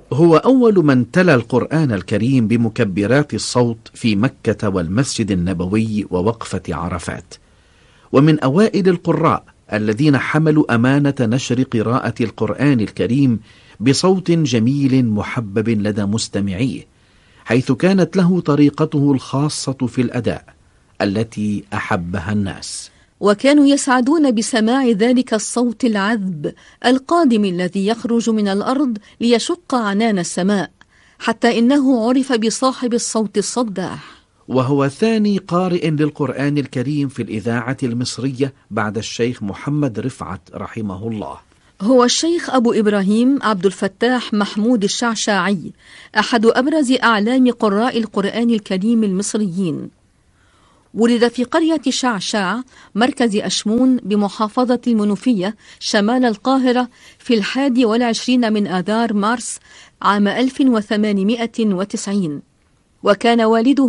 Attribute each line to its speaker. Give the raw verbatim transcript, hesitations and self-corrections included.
Speaker 1: هو أول من تلا القرآن الكريم بمكبرات الصوت في مكة والمسجد النبوي ووقفة عرفات، ومن أوائل القراء الذين حملوا أمانة نشر قراءة القرآن الكريم بصوت جميل محبب لدى مستمعيه، حيث كانت له طريقته الخاصة في الأداء التي أحبها الناس،
Speaker 2: وكانوا يسعدون بسماع ذلك الصوت العذب القادم الذي يخرج من الأرض ليشق عنان السماء، حتى إنه عرف بصاحب الصوت الصداح.
Speaker 1: وهو ثاني قارئ للقرآن الكريم في الإذاعة المصرية بعد الشيخ محمد رفعت رحمه الله.
Speaker 2: هو الشيخ أبو إبراهيم عبد الفتاح محمود الشعشاعي، أحد أبرز أعلام قراء القرآن الكريم المصريين. ولد في قرية شعشاع مركز أشمون بمحافظة المنوفية شمال القاهرة في الحادي والعشرين من آذار مارس عام ألف وثمانمائة وتسعين، وكان والده